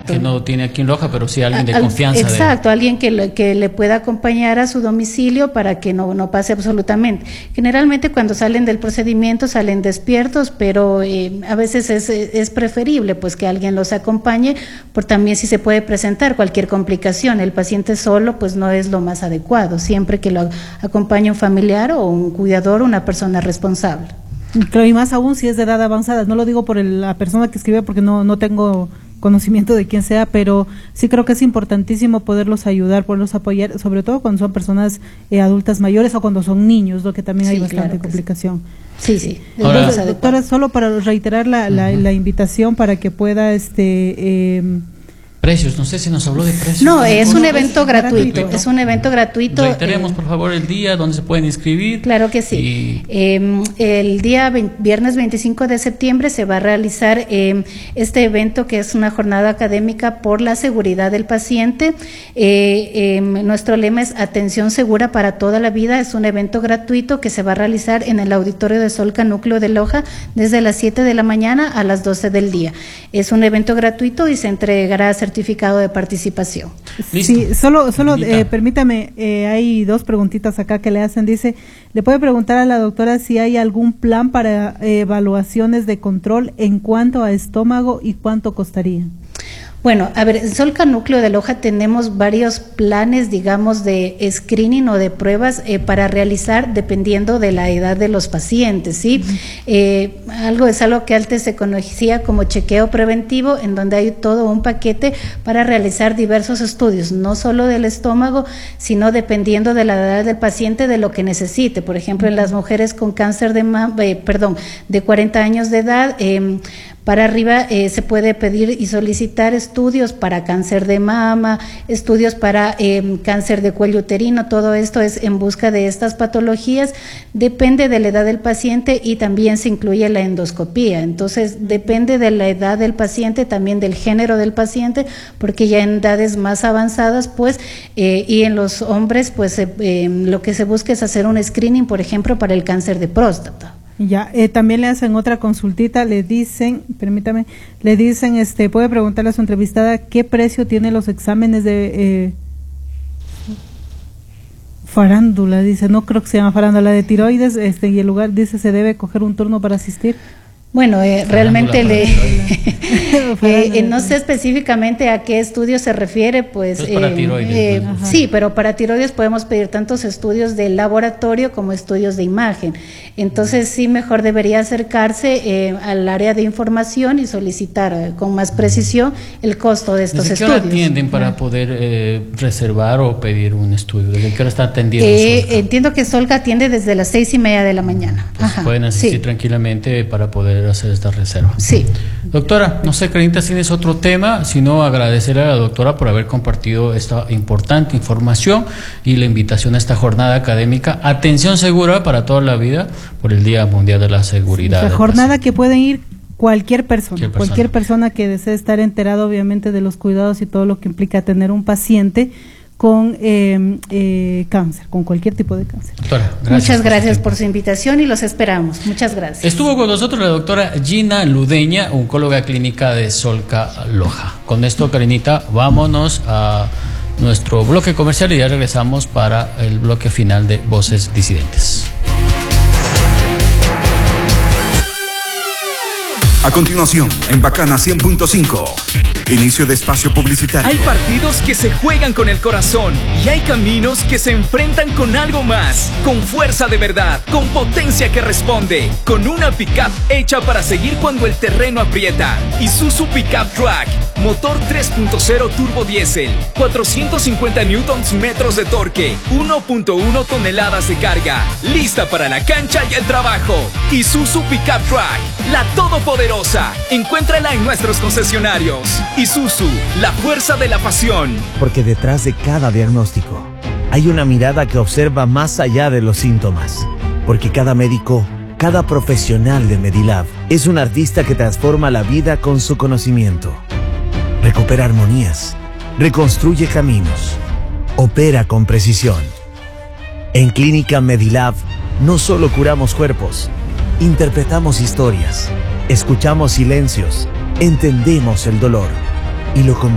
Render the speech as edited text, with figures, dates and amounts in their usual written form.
que no tiene aquí en Loja, pero sí alguien de confianza. Exacto, alguien que le pueda acompañar a su domicilio para que no pase absolutamente. Generalmente cuando salen del procedimiento salen despiertos, pero a veces es preferible pues que alguien los acompañe, por también si se puede presentar cualquier complicación. El paciente solo pues no es lo más adecuado, siempre que lo acompañe un familiar o un cuidador, una persona responsable. Claro, y más aún si es de edad avanzada. No lo digo por la persona que escribe porque no tengo conocimiento de quién sea, pero sí creo que es importantísimo poderlos ayudar, poderlos apoyar, sobre todo cuando son personas adultas mayores o cuando son niños, lo que también hay bastante complicación. Sí. Entonces, doctora, solo para reiterar la invitación para que pueda precios, no sé si nos habló de precios. No, es un evento gratuito, es un evento gratuito. Reiteremos, por favor, el día donde se pueden inscribir. Claro que sí. El día viernes 25 de septiembre se va a realizar este evento, que es una jornada académica por la seguridad del paciente. Nuestro lema es atención segura para toda la vida. Es un evento gratuito que se va a realizar en el auditorio de Solca Núcleo de Loja desde las 7 de la mañana a las 12 del día. Es un evento gratuito y se entregará certificado de participación. ¿Listo? Sí, solo permítame, hay dos preguntitas acá que le hacen. Dice, ¿le puede preguntar a la doctora si hay algún plan para evaluaciones de control en cuanto a estómago y cuánto costaría? Bueno, a ver, en Solca Núcleo de Loja tenemos varios planes, digamos, de screening o de pruebas para realizar dependiendo de la edad de los pacientes, ¿sí? Es algo que antes se conocía como chequeo preventivo, en donde hay todo un paquete para realizar diversos estudios, no solo del estómago, sino dependiendo de la edad del paciente, de lo que necesite. Por ejemplo, en las mujeres con cáncer de 40 años de edad, para arriba se puede pedir y solicitar estudios para cáncer de mama, estudios para cáncer de cuello uterino. Todo esto es en busca de estas patologías. Depende de la edad del paciente y también se incluye la endoscopía. Entonces depende de la edad del paciente, también del género del paciente, porque ya en edades más avanzadas pues y en los hombres pues lo que se busca es hacer un screening, por ejemplo, para el cáncer de próstata. Ya, también le hacen otra consultita, le dicen, puede preguntarle a su entrevistada qué precio tienen los exámenes de farándula, dice, no creo que se llama farándula, de tiroides, y el lugar dice se debe coger un turno para asistir. Bueno, realmente no sé específicamente a qué estudio se refiere, pues para tiroides, sí, pero para tiroides podemos pedir tantos estudios de laboratorio como estudios de imagen. Entonces sí, mejor debería acercarse al área de información y solicitar con más precisión el costo de estos estudios. ¿Desde qué hora atienden para poder reservar o pedir un estudio? ¿Desde qué hora está atendiendo Solca? Entiendo que Solca atiende desde las 6:30 de la mañana. Entonces pueden asistir tranquilamente para poder hacer esta reserva. Sí. Doctora, no sé, Carita, si tienes otro tema, sino agradecerle a la doctora por haber compartido esta importante información y la invitación a esta jornada académica, atención segura para toda la vida, por el Día Mundial de la Seguridad. La jornada que pueden ir cualquier persona que desee estar enterado, obviamente, de los cuidados y todo lo que implica tener un paciente con cáncer, con cualquier tipo de cáncer. Doctora, muchas gracias por su invitación y los esperamos. Muchas gracias. Estuvo con nosotros la doctora Gina Ludeña, oncóloga clínica de Solca Loja. Con esto, Karinita, vámonos a nuestro bloque comercial y ya regresamos para el bloque final de Voces Disidentes. A continuación, en Bacana 100.5, inicio de espacio publicitario. Hay partidos que se juegan con el corazón y hay caminos que se enfrentan con algo más, con fuerza de verdad, con potencia que responde, con una pickup hecha para seguir cuando el terreno aprieta. Isuzu Pickup Track, motor 3.0 turbo diésel, 450 Nm de torque, 1.1 toneladas de carga, lista para la cancha y el trabajo. Isuzu Pickup Track, la todopoderosa. Encuéntrala en nuestros concesionarios. Isuzu, la fuerza de la pasión. Porque detrás de cada diagnóstico hay una mirada que observa más allá de los síntomas. Porque cada médico, cada profesional de Medilab es un artista que transforma la vida con su conocimiento. Recupera armonías, reconstruye caminos, opera con precisión. En Clínica Medilab no solo curamos cuerpos, interpretamos historias, escuchamos silencios, entendemos el dolor y lo convertimos